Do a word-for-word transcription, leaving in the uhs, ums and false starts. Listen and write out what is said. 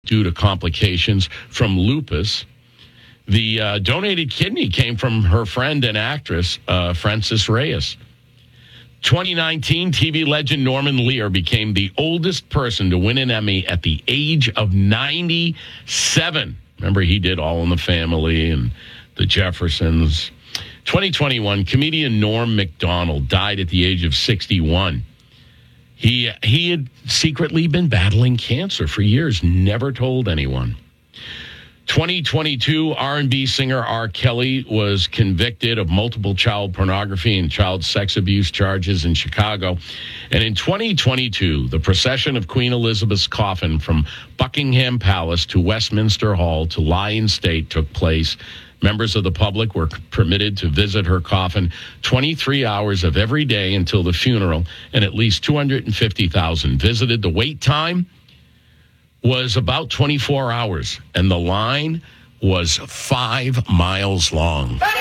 due to complications from lupus. The uh, donated kidney came from her friend and actress, uh, Frances Reyes. twenty nineteen, T V legend Norman Lear became the oldest person to win an Emmy at the age of ninety-seven. Remember, he did All in the Family and The Jeffersons. twenty twenty-one, comedian Norm Macdonald died at the age of sixty-one. He, he had secretly been battling cancer for years, never told anyone. twenty twenty-two, R and B singer R. Kelly was convicted of multiple child pornography and child sex abuse charges in Chicago. And in twenty twenty-two, the procession of Queen Elizabeth's coffin from Buckingham Palace to Westminster Hall to lie in state took place. Members of the public were permitted to visit her coffin twenty-three hours of every day until the funeral, and at least two hundred fifty thousand visited. The wait time was about twenty-four hours, and the line was five miles long.